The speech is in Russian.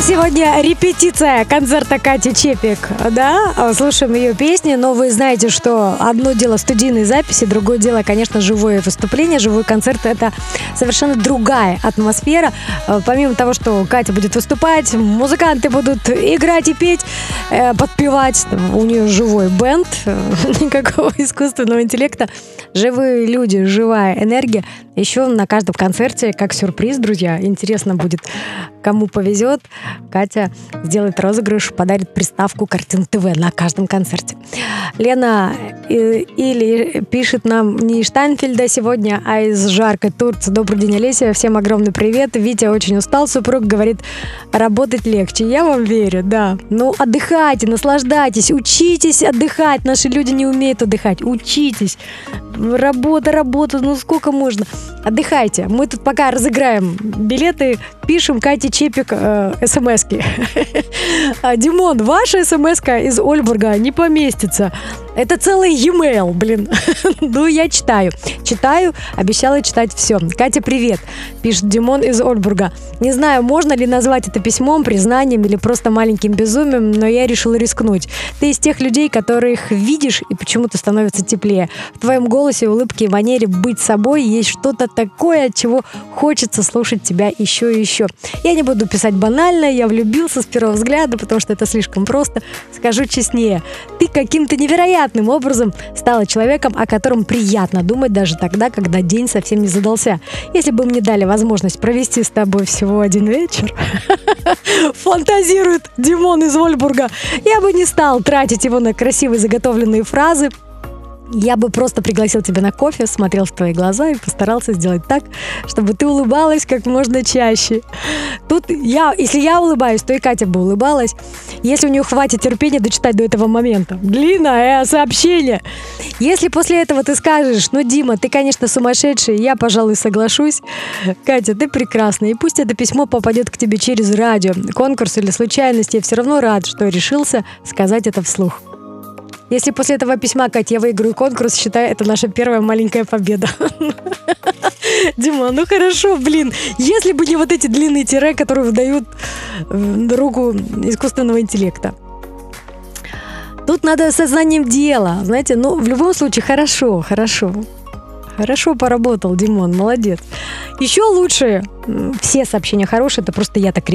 Сегодня репетиция концерта Кати Чепик, да? Слушаем ее песни, но вы знаете, что одно дело студийные записи, другое дело, конечно, живое выступление, живой концерт — это совершенно другая атмосфера. Помимо того, что Катя будет выступать, музыканты будут играть и петь, подпевать, у нее живой бенд, никакого искусственного интеллекта, живые люди, живая энергия. Еще на каждом концерте, как сюрприз, друзья, интересно будет, кому повезет, Катя сделает розыгрыш, подарит приставку Картин ТВ на каждом концерте. Лена или пишет нам не из Штайнфельда сегодня, а из жаркой Турции. Добрый день, Олеся, всем огромный привет. Витя очень устал, супруг говорит, работать легче. Я вам верю, да. Ну, отдыхайте, наслаждайтесь, учитесь отдыхать. Наши люди не умеют отдыхать. Учитесь. Работа, ну сколько можно? Отдыхайте. Мы тут пока разыграем билеты, пишем Кате Чепик смс-ки. Димон, ваша смс-ка из Ольбурга не поместится. Это целый e-mail, блин. Ну, я читаю, обещала читать все. Катя, привет, пишет Димон из Ольбурга. Не знаю, можно ли назвать это письмом, признанием или просто маленьким безумием, но я решила рискнуть. Ты из тех людей, которых видишь и почему-то становится теплее. В твоем голосе, улыбке и манере быть собой есть что-то такое, от чего хочется слушать тебя еще и еще. Я не буду писать банально, я влюбился с первого взгляда, потому что это слишком просто. Скажу честнее, ты каким-то невероятным образом стала человеком, о котором приятно думать даже тогда, когда день совсем не задался. Если бы мне дали возможность провести с тобой всего один вечер, фантазирует Димон из Ольбурга, я бы не стал тратить его на красивые заготовленные фразы. Я бы просто пригласил тебя на кофе, смотрел в твои глаза и постарался сделать так, чтобы ты улыбалась как можно чаще. Если я улыбаюсь, то и Катя бы улыбалась, если у нее хватит терпения дочитать до этого момента. Длинное сообщение. Если после этого ты скажешь, ну, Дима, ты, конечно, сумасшедший, я, пожалуй, соглашусь. Катя, ты прекрасна, и пусть это письмо попадет к тебе через радио, конкурс или случайность, я все равно рад, что решился сказать это вслух. Если после этого письма, Катя, я выиграю конкурс, считай, это наша первая маленькая победа. Дима, ну хорошо, блин. Если бы не вот эти длинные тире, которые выдают руку искусственного интеллекта. Тут надо сознанием дела. Знаете, ну, в любом случае, хорошо. Хорошо поработал, Димон, молодец. Еще лучше, все сообщения хорошие, это просто я так